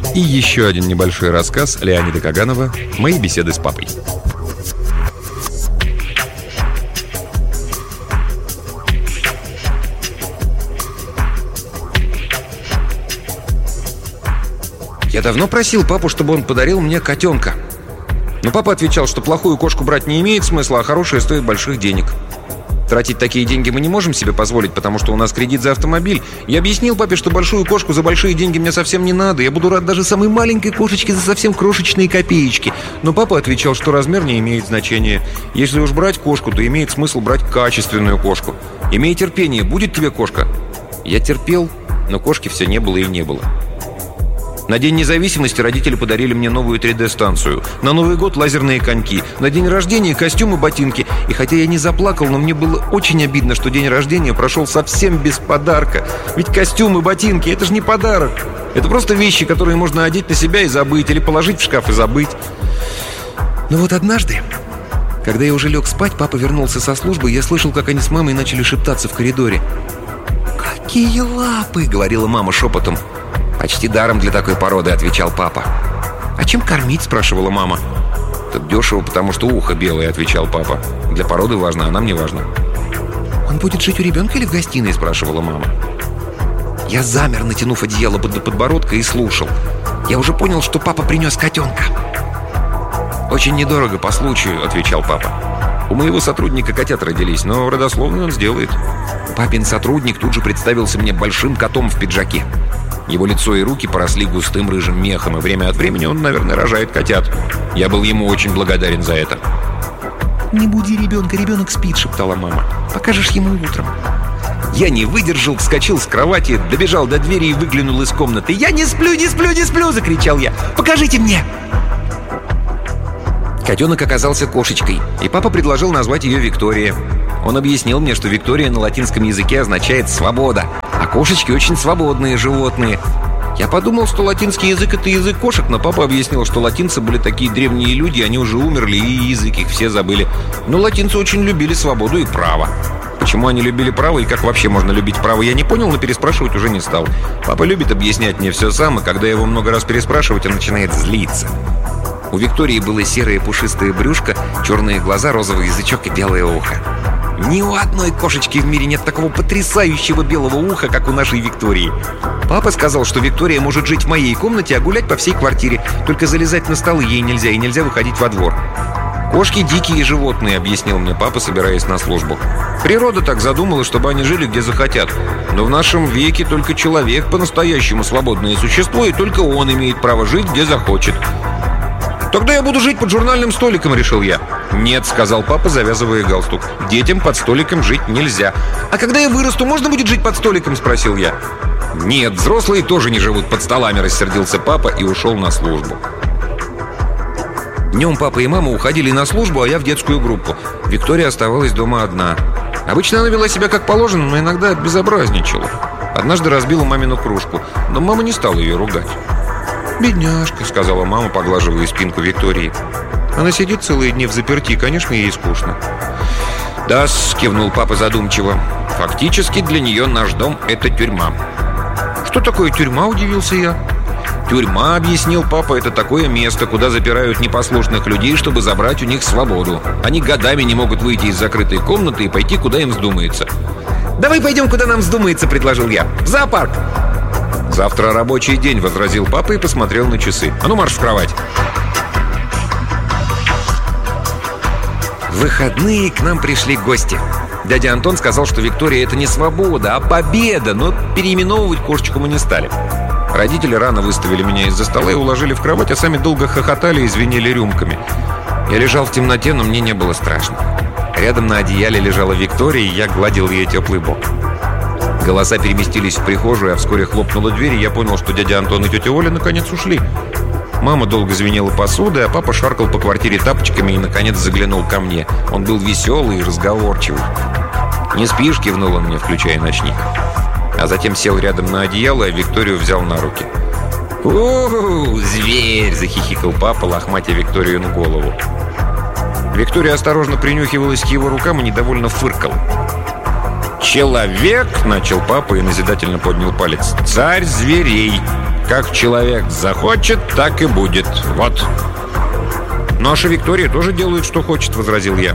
И еще один небольшой рассказ Леонида Каганова «Мои беседы с папой». Я давно просил папу, чтобы он подарил мне котенка. Но папа отвечал, что плохую кошку брать не имеет смысла, а хорошая стоит больших денег. Тратить такие деньги мы не можем себе позволить, потому что у нас кредит за автомобиль. Я объяснил папе, что большую кошку за большие деньги мне совсем не надо. Я буду рад даже самой маленькой кошечке за совсем крошечные копеечки. Но папа отвечал, что размер не имеет значения. Если уж брать кошку, то имеет смысл брать качественную кошку. Имей терпение, будет тебе кошка. Я терпел, но кошки все не было и не было. На День независимости родители подарили мне новую 3D-станцию. На Новый год лазерные коньки. На день рождения костюм и ботинки. И хотя я не заплакал, но мне было очень обидно, что день рождения прошел совсем без подарка. Ведь костюм и ботинки — это же не подарок. Это просто вещи, которые можно одеть на себя и забыть, или положить в шкаф и забыть. Но вот однажды, когда я уже лег спать, папа вернулся со службы, и я слышал, как они с мамой начали шептаться в коридоре. «Какие лапы!» — говорила мама шепотом. «Почти даром для такой породы», — отвечал папа. «А чем кормить?» — спрашивала мама. «Так дешево, потому что ухо белое», — отвечал папа. «Для породы важно, а нам не важно». «Он будет жить у ребенка или в гостиной?» — спрашивала мама. Я замер, натянув одеяло до подбородка, и слушал. Я уже понял, что папа принес котенка. «Очень недорого, по случаю», — отвечал папа. «У моего сотрудника котята родились, но родословную он сделает». Папин сотрудник тут же представился мне большим котом в пиджаке. Его лицо и руки поросли густым рыжим мехом, и время от времени он, наверное, рожает котят. Я был ему очень благодарен за это. «Не буди ребенка, ребенок спит», — шептала мама. «Покажешь ему утром». Я не выдержал, вскочил с кровати, добежал до двери и выглянул из комнаты. «Я не сплю, не сплю, не сплю!» — закричал я. «Покажите мне!» Котенок оказался кошечкой, и папа предложил назвать ее Виктория. Он объяснил мне, что Виктория на латинском языке означает «свобода», а кошечки очень свободные животные. Я подумал, что латинский язык — это язык кошек, но папа объяснил, что латинцы были такие древние люди, они уже умерли, и язык их все забыли. Но латинцы очень любили свободу и право. Почему они любили право и как вообще можно любить право, я не понял, но переспрашивать уже не стал. Папа любит объяснять мне все сам, и когда его много раз переспрашивать, он начинает злиться. У Виктории было серое пушистое брюшко, черные глаза, розовый язычок и белое ухо. Ни у одной кошечки в мире нет такого потрясающего белого уха, как у нашей Виктории. Папа сказал, что Виктория может жить в моей комнате, а гулять по всей квартире. Только залезать на столы ей нельзя, и нельзя выходить во двор. «Кошки дикие животные», — объяснил мне папа, собираясь на службу. «Природа так задумала, чтобы они жили где захотят. Но в нашем веке только человек по-настоящему свободное существо, и только он имеет право жить где захочет». «Тогда я буду жить под журнальным столиком», — решил я. «Нет», — сказал папа, завязывая галстук. «Детям под столиком жить нельзя». «А когда я вырасту, можно будет жить под столиком?» — спросил я. «Нет, взрослые тоже не живут под столами», — рассердился папа и ушел на службу. Днем папа и мама уходили на службу, а я в детскую группу. Виктория оставалась дома одна. Обычно она вела себя как положено, но иногда безобразничала. Однажды разбила мамину кружку, но мама не стала ее ругать. «Бедняжка», — сказала мама, поглаживая спинку Виктории. «Она сидит целые дни взаперти, конечно, ей скучно». «Да-с», — кивнул папа задумчиво. «Фактически для нее наш дом — это тюрьма». «Что такое тюрьма?» — удивился я. «Тюрьма», — объяснил папа, — «это такое место, куда запирают непослушных людей, чтобы забрать у них свободу. Они годами не могут выйти из закрытой комнаты и пойти, куда им вздумается». «Давай пойдем, куда нам вздумается», — предложил я. «В зоопарк». «Завтра рабочий день», — возразил папа и посмотрел на часы. «А ну, марш в кровать!» В выходные к нам пришли гости. Дядя Антон сказал, что Виктория — это не свобода, а победа, но переименовывать кошечку мы не стали. Родители рано выставили меня из-за стола и уложили в кровать, а сами долго хохотали и звенели рюмками. Я лежал в темноте, но мне не было страшно. Рядом на одеяле лежала Виктория, и я гладил ее теплый бок. Голоса переместились в прихожую, а вскоре хлопнула дверь, и я понял, что дядя Антон и тетя Оля наконец ушли. Мама долго звенела посудой, а папа шаркал по квартире тапочками и, наконец, заглянул ко мне. Он был веселый и разговорчивый. «Не спишь?» — кивнул он мне, включая ночник. А затем сел рядом на одеяло, а Викторию взял на руки. «У-у-у, зверь!» — захихикал папа, лохматя Викторию на голову. Виктория осторожно принюхивалась к его рукам и недовольно фыркала. «Человек!» — начал папа и назидательно поднял палец. «Царь зверей! как человек захочет, так и будет. Вот. «Наша Виктория тоже делает, что хочет», — возразил я.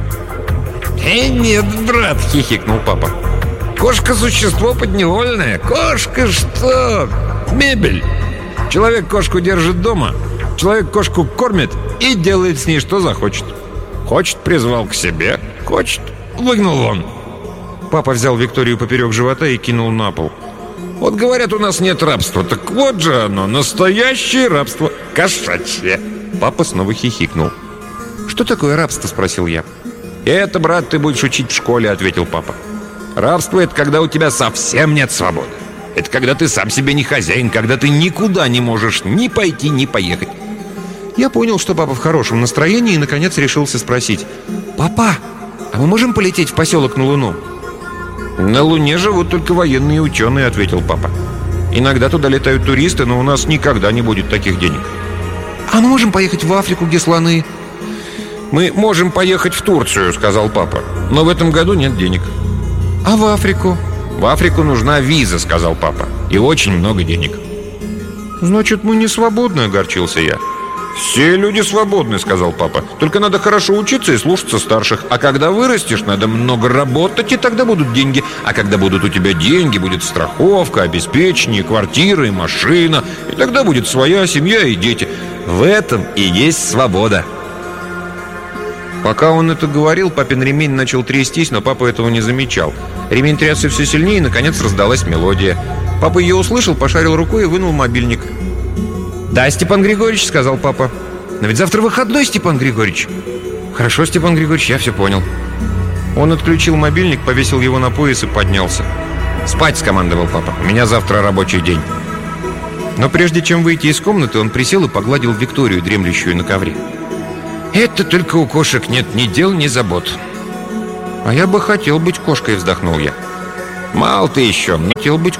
Нет, брат», — хихикнул папа. «Кошка — существо подневольное. Кошка что? Мебель. Человек кошку держит дома, человек кошку кормит и делает с ней, что захочет. Хочет — призвал к себе, хочет — выгнал вон». Папа взял Викторию поперек живота и кинул на пол. «Вот говорят, у нас нет рабства. Так вот же оно, настоящее рабство. Кошачье». Папа снова хихикнул. «Что такое рабство?» — спросил я. «Это, брат, ты будешь учить в школе», — ответил папа. «Рабство — это когда у тебя совсем нет свободы. Это когда ты сам себе не хозяин, когда ты никуда не можешь ни пойти, ни поехать». Я понял, что папа в хорошем настроении, и, наконец, решился спросить: «Папа, а мы можем полететь в поселок на Луну?» «На Луне живут только военные и ученые», — ответил папа. «Иногда туда летают туристы, но у нас никогда не будет таких денег». «А мы можем поехать в Африку, где слоны?» «Мы можем поехать в Турцию», — сказал папа. «Но в этом году нет денег». «А в Африку?» «В Африку нужна виза», — сказал папа. «И очень много денег». «Значит, мы не свободны», — огорчился я. «Все люди свободны», — сказал папа. «Только надо хорошо учиться и слушаться старших. А когда вырастешь, надо много работать, и тогда будут деньги. А когда будут у тебя деньги, будет страховка, обеспечение, квартира и машина. И тогда будет своя семья и дети. В этом и есть свобода». Пока он это говорил, папин ремень начал трястись, но папа этого не замечал. Ремень трясся все сильнее, и, наконец, раздалась мелодия. Папа ее услышал, пошарил рукой и вынул мобильник. «Да, Степан Григорьевич», — сказал папа. «Но ведь завтра выходной, Степан Григорьевич». «Хорошо, Степан Григорьевич, я все понял». Он отключил мобильник, повесил его на пояс и поднялся. «Спать», — скомандовал папа. «У меня завтра рабочий день». Но прежде чем выйти из комнаты, он присел и погладил Викторию, дремлющую на ковре. «Это только у кошек нет ни дел, ни забот». «А я бы хотел быть кошкой», — вздохнул я. «Мало ты еще, но хотел быть